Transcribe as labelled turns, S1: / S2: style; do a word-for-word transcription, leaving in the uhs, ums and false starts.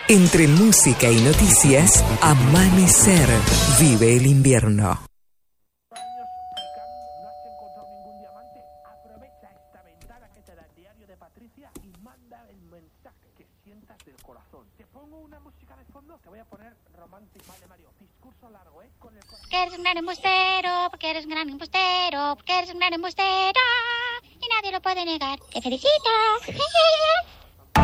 S1: Entre música y noticias, Amanecer. Vive el invierno.
S2: ¿No has encontrado ningún diamante? Aprovecha esta ventana que te da el diario de Patricia y manda el mensaje que sientas del corazón. Te pongo una música de fondo, te voy a poner romántico. Vale, Mario, discurso largo, ¿eh? Con el corazón.
S3: Porque eres un gran embustero, porque eres un gran embustero, porque eres un gran embustero y nadie lo puede negar. ¡Te felicito!